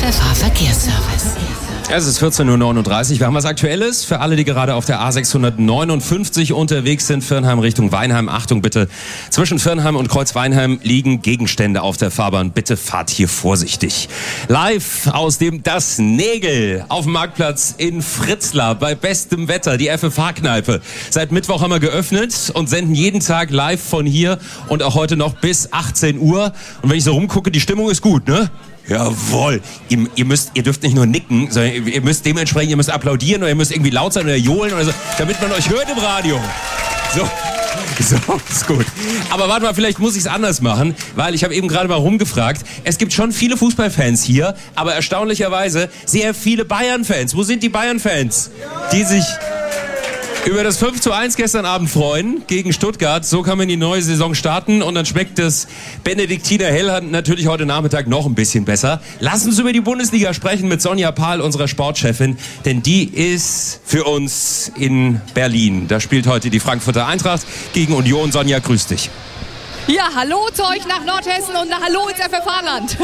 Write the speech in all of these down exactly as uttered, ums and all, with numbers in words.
F H-Verkehrsservice. Es ist vierzehn Uhr neununddreißig. Wir haben was Aktuelles für alle, die gerade auf der A sechshundertneunundfünfzig unterwegs sind. Firnheim Richtung Weinheim. Achtung bitte, zwischen Firnheim und Kreuz-Weinheim liegen Gegenstände auf der Fahrbahn. Bitte fahrt hier vorsichtig. Live aus dem Das Nägel auf dem Marktplatz in Fritzlar bei bestem Wetter. Die F F H-Kneipe. Seit Mittwoch haben wir geöffnet und senden jeden Tag live von hier und auch heute noch bis achtzehn Uhr. Und wenn ich so rumgucke, die Stimmung ist gut, ne? Jawohl. Ihr, ihr müsst, ihr dürft nicht nur nicken, sondern ihr müsst dementsprechend, ihr müsst applaudieren oder ihr müsst irgendwie laut sein oder johlen oder so, damit man euch hört im Radio. So. So, ist gut. Aber warte mal, vielleicht muss ich es anders machen, weil ich habe eben gerade mal rumgefragt. Es gibt schon viele Fußballfans hier, aber erstaunlicherweise sehr viele Bayern-Fans. Wo sind die Bayern-Fans, die sich über das fünf zu eins gestern Abend freuen gegen Stuttgart? So kann man die neue Saison starten und dann schmeckt das Benediktiner Hell natürlich heute Nachmittag noch ein bisschen besser. Lass uns über die Bundesliga sprechen mit Sonja Pahl, unserer Sportchefin, denn die ist für uns in Berlin. Da spielt heute die Frankfurter Eintracht gegen Union. Sonja, grüß dich. Ja, hallo zu euch nach Nordhessen und hallo ins F F H-Land.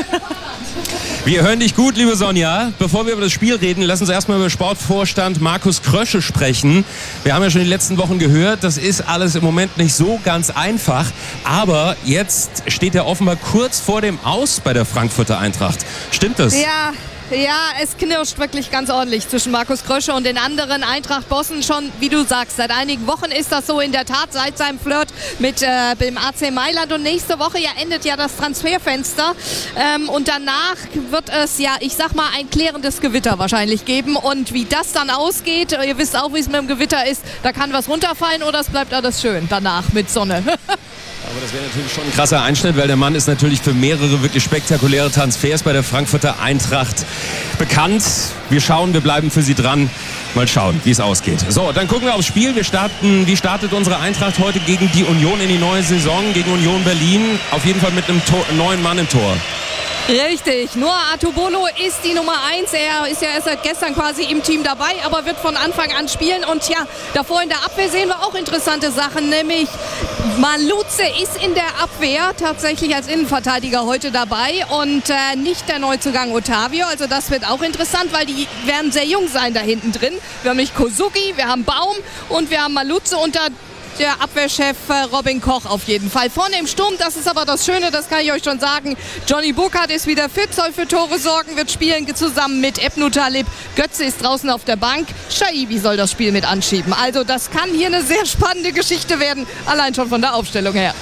Wir hören dich gut, liebe Sonja. Bevor wir über das Spiel reden, lass uns erstmal über Sportvorstand Markus Krösche sprechen. Wir haben ja schon die letzten Wochen gehört, das ist alles im Moment nicht so ganz einfach. Aber jetzt steht er offenbar kurz vor dem Aus bei der Frankfurter Eintracht. Stimmt das? Ja. Ja, es knirscht wirklich ganz ordentlich zwischen Markus Krösche und den anderen Eintracht-Bossen. Schon, wie du sagst, seit einigen Wochen ist das so in der Tat, seit seinem Flirt mit äh, dem A C Mailand. Und nächste Woche ja endet ja das Transferfenster. Ähm, und danach wird es ja, ich sag mal, ein klärendes Gewitter wahrscheinlich geben. Und wie das dann ausgeht, ihr wisst auch, wie es mit dem Gewitter ist, da kann was runterfallen oder es bleibt alles schön danach mit Sonne. Aber das wäre natürlich schon ein krasser Einschnitt, weil der Mann ist natürlich für mehrere wirklich spektakuläre Transfers bei der Frankfurter Eintracht bekannt. Wir schauen, wir bleiben für Sie dran. Mal schauen, wie es ausgeht. So, dann gucken wir aufs Spiel. Wir starten, wie startet unsere Eintracht heute gegen die Union in die neue Saison, gegen Union Berlin? Auf jeden Fall mit einem Tor, neuen Mann im Tor. Richtig, Noah Atubolo ist die Nummer eins. Er ist ja erst seit gestern quasi im Team dabei, aber wird von Anfang an spielen. Und ja, davor in der Abwehr sehen wir auch interessante Sachen, nämlich Maluze ist in der Abwehr tatsächlich als Innenverteidiger heute dabei und äh, nicht der Neuzugang Otavio. Also das wird auch interessant, weil die werden sehr jung sein da hinten drin. Wir haben nicht Kosugi, wir haben Baum und wir haben Maluze und da der Abwehrchef Robin Koch auf jeden Fall. Vorne im Sturm, das ist aber das Schöne, das kann ich euch schon sagen. Johnny Burkhardt ist wieder fit, soll für Tore sorgen, wird spielen zusammen mit Ebnu Talib. Götze ist draußen auf der Bank. Shaibi soll das Spiel mit anschieben. Also das kann hier eine sehr spannende Geschichte werden, allein schon von der Aufstellung her.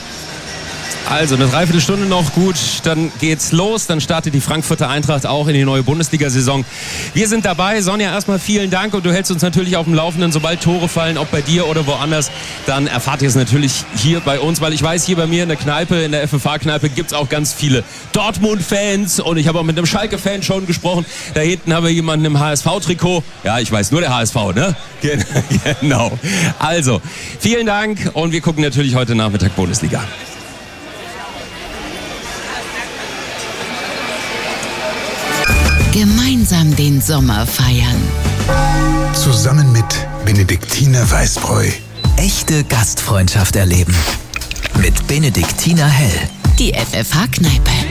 Also eine Dreiviertelstunde noch, gut, dann geht's los, dann startet die Frankfurter Eintracht auch in die neue Bundesliga-Saison. Wir sind dabei. Sonja, erstmal vielen Dank und du hältst uns natürlich auf dem Laufenden, sobald Tore fallen, ob bei dir oder woanders, dann erfahrt ihr es natürlich hier bei uns, weil ich weiß, hier bei mir in der Kneipe, in der F F H-Kneipe gibt's auch ganz viele Dortmund-Fans und ich habe auch mit einem Schalke-Fan schon gesprochen. Da hinten haben wir jemanden im H S V-Trikot. Ja, ich weiß, nur der H S V, ne? Genau. Also, vielen Dank und wir gucken natürlich heute Nachmittag Bundesliga. Gemeinsam den Sommer feiern. Zusammen mit Benediktiner Weißbräu. Echte Gastfreundschaft erleben. Mit Benediktiner Hell. Die F F H-Kneipe.